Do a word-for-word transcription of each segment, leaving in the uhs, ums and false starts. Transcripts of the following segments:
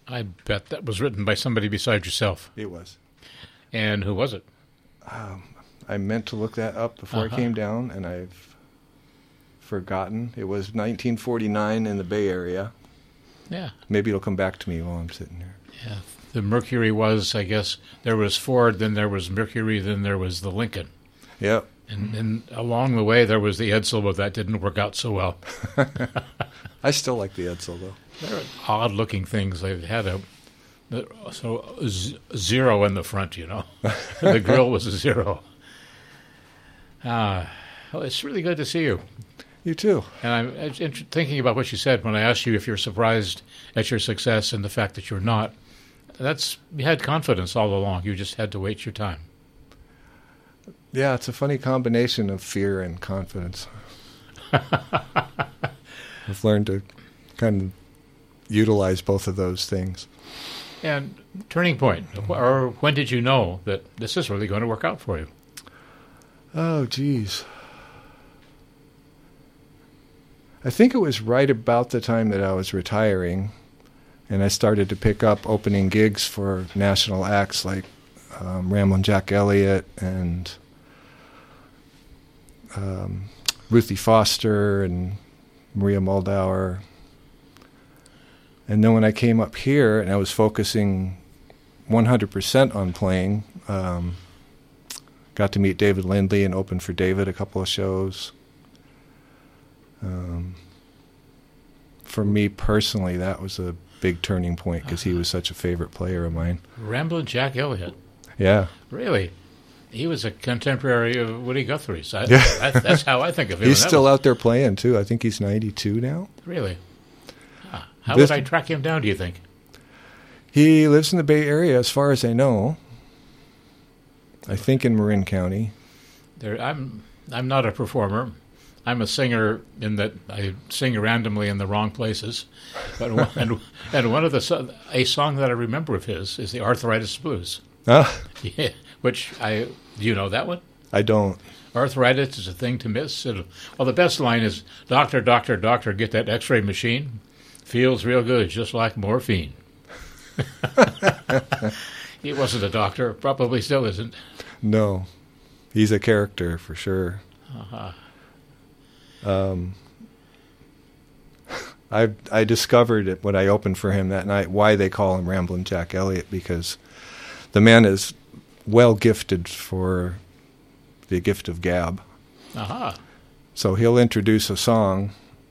I bet that was written by somebody beside yourself. It was. And who was it? Um, I meant to look that up before Uh-huh. I came down, and I've forgotten. It was nineteen forty-nine in the Bay Area. Yeah. Maybe it'll come back to me while I'm sitting here. Yeah. The Mercury was, I guess, there was Ford, then there was Mercury, then there was the Lincoln. Yep. And, and along the way, there was the Edsel, but that didn't work out so well. I still like the Edsel, though. They're odd-looking things. They had a so z- zero in the front, you know. The grill was a zero. Ah, well, it's really good to see you. You too. And I'm it's int- thinking about what you said when I asked you if you're surprised at your success and the fact that you're not. That's you had confidence all along. You just had to wait your time. Yeah, it's a funny combination of fear and confidence. I've learned to kind of utilize both of those things. And turning point, or when did you know that this is really going to work out for you? Oh, geez. I think it was right about the time that I was retiring, and I started to pick up opening gigs for national acts like um, Ramblin' Jack Elliott and um, Ruthie Foster and Maria Muldaur. And then when I came up here and I was focusing one hundred percent on playing, um, got to meet David Lindley and open for David a couple of shows. Um, for me personally, that was a big turning point because he was such a favorite player of mine. Ramblin' Jack Elliott. Yeah. Really? He was a contemporary of Woody Guthrie's. I, Yeah. I, that's how I think of him. He's And that still was- out there playing, too. I think he's ninety-two now. Really? Ah, how This- would I track him down, do you think? He lives in the Bay Area, as far as I know. I think in Marin County. There, I'm I'm not a performer. I'm a singer in that I sing randomly in the wrong places. But one, and, and one of the so- a song that I remember of his is the Arthritis Blues. Ah, Yeah, which I do you know that one? I don't. Arthritis is a thing to miss. It'll, well, the best line is, "Doctor, doctor, doctor, get that X-ray machine. Feels real good, just like morphine." He wasn't a doctor, probably still isn't. No. He's a character, for sure. Uh-huh. Um, I I discovered it when I opened for him that night why they call him Ramblin' Jack Elliott, because the man is well gifted for the gift of gab. Aha. So he'll introduce a song,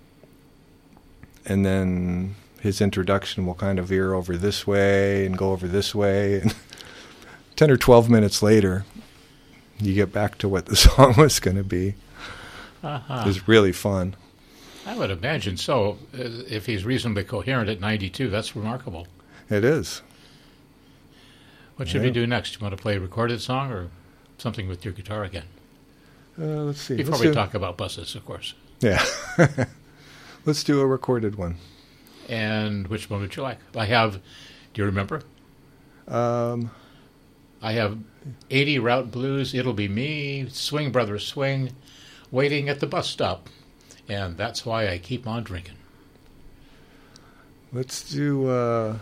and then his introduction will kind of veer over this way and go over this way. And ten or twelve minutes later, you get back to what the song was going to be. Uh-huh. It was really fun. I would imagine so. Uh, If he's reasonably coherent at ninety-two, that's remarkable. It is. What should Yeah. we do next? You want to play a recorded song or something with your guitar again? Uh, let's see. Before let's we do, talk about buses, of course. Yeah. Let's do a recorded one. And which one would you like? I have, do you remember? Um, I have eighty Route Blues, It'll Be Me, Swing Brothers Swing, Waiting at the Bus Stop, and That's Why I Keep on Drinking. let's do. Uh,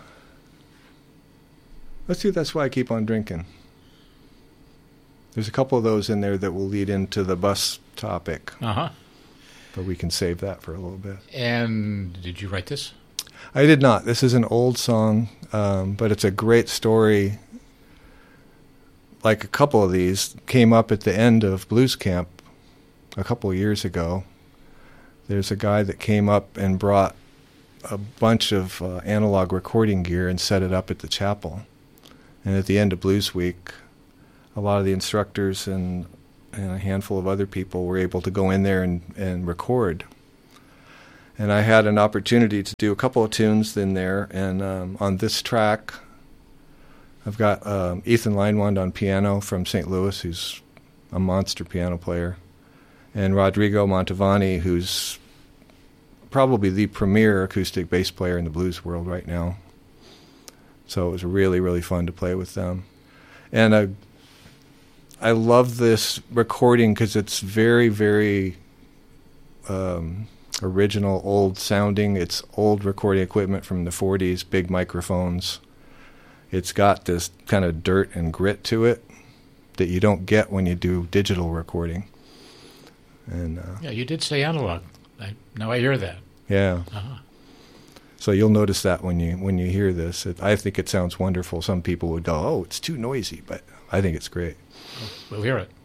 let's do. That's why I keep on drinking. There's a couple of those in there that will lead into the bus topic, Uh-huh. but we can save that for a little bit. And did you write this? I did not. This is an old song, um, but it's a great story. Like a couple of these came up at the end of Blues Camp a couple of years ago. There's a guy that came up and brought a bunch of uh, analog recording gear and set it up at the chapel. And at the end of Blues Week, a lot of the instructors and, and a handful of other people were able to go in there and, and record. And I had an opportunity to do a couple of tunes in there. And um, on this track, I've got um, Ethan Linewand on piano from Saint Louis, who's a monster piano player, and Rodrigo Montavani, who's probably the premier acoustic bass player in the blues world right now. So it was really, really fun to play with them. And I, I love this recording because it's very, very um, original, old sounding. It's old recording equipment from the forties, big microphones. It's got this kind of dirt and grit to it that you don't get when you do digital recording. And uh, yeah, you did say analog. I, now I hear that. Yeah. Uh-huh. So you'll notice that when you when you hear this. It, I think it sounds wonderful. Some people would go, "Oh, it's too noisy," but I think it's great. We'll hear it.